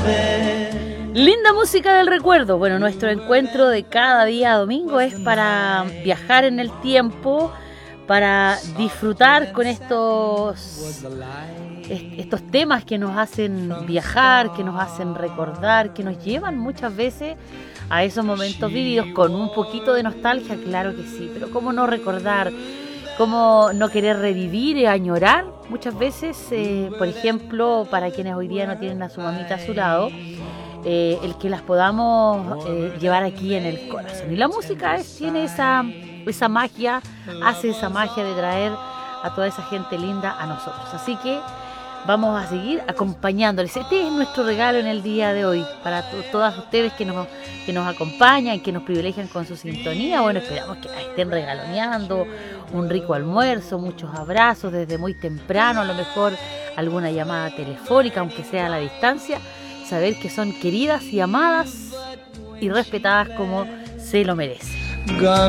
Linda música del recuerdo. Bueno, nuestro encuentro de cada día domingo es para viajar en el tiempo, para disfrutar con estos temas que nos hacen viajar, que nos hacen recordar, que nos llevan muchas veces a esos momentos vividos con un poquito de nostalgia, claro que sí, pero cómo no recordar, cómo no querer revivir y añorar muchas veces, por ejemplo, para quienes hoy día no tienen a su mamita a su lado, el que las podamos llevar aquí en el corazón. Y la música tiene esa magia, hace esa magia de traer a toda esa gente linda a nosotros. Así que vamos a seguir acompañándoles. Este es nuestro regalo en el día de hoy para todas ustedes que nos acompañan, que nos privilegian con su sintonía. Bueno, esperamos que las estén regaloneando, un rico almuerzo, muchos abrazos desde muy temprano, a lo mejor alguna llamada telefónica, aunque sea a la distancia. Saber que son queridas y amadas y respetadas como se lo merecen.